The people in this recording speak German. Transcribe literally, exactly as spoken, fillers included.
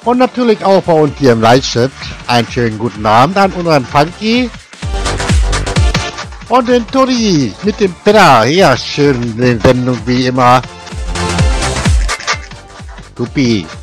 Und natürlich auch bei uns hier im Live-Chat einen schönen guten Abend an unseren Funky und den Tori mit dem Peter. Ja, schön in der Sendung wie immer. Supi.